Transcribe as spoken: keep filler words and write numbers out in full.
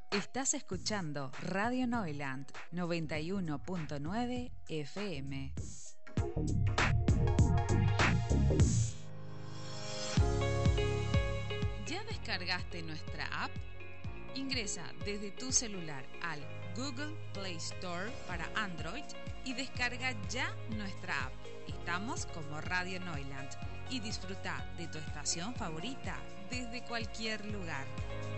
Estás escuchando Radio Neuland noventa y uno punto nueve F M. ¿Ya descargaste nuestra app? Ingresa desde tu celular al Google Play Store para Android y descarga ya nuestra app. Estamos como Radio Neuland y disfruta de tu estación favorita desde cualquier lugar.